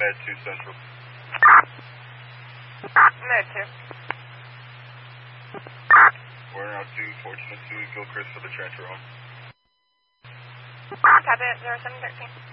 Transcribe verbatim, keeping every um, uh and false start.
Med two Central. Med two. We're now two, fortunate two, Gilchrist for the transfer home. Copy it, zero seven thirteen.